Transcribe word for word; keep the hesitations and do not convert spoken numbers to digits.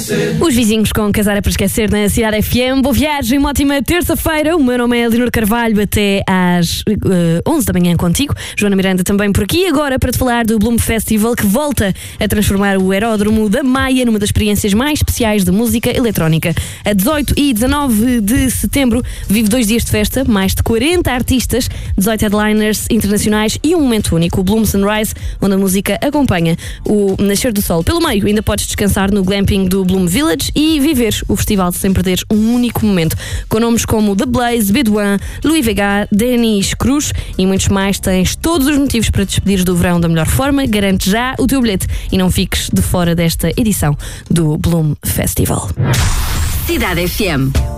esquecer. Os vizinhos com Casar é para Esquecer na Cidade F M. Boa viagem, uma ótima terça-feira. O meu nome é Leonor Carvalho, até às uh, onze da manhã contigo. Joana Miranda também por aqui. Agora para te falar do Bloom Festival, que volta a transformar o Aeródromo da Maia numa das experiências mais especiais de música eletrónica. A dezoito e dezanove de setembro vive dois dias de festa, mais de quarenta artistas, dezoito headliners internacionais e um momento único, o Bloom Sunrise, onde a música acompanha o nascer do sol. Pelo meio, ainda podes descansar no glamping do Bloom Village e viver o festival sem perder um único momento. Com nomes como The Blaze, Bedouin, Louis Vega, Denis Cruz e muitos mais, tens todos os motivos para te despedires do verão da melhor forma. Garante já o teu bilhete e não fiques de fora desta edição do Bloom Festival. Cidade F M.